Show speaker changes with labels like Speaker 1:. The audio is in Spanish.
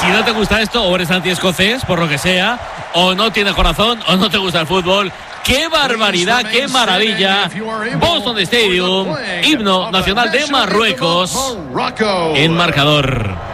Speaker 1: Si no te gusta esto, o eres anti-escocés, por lo que sea, o no tienes corazón, o no te gusta el fútbol. ¡Qué barbaridad, qué maravilla! Boston Stadium, himno nacional de Marruecos, en marcador.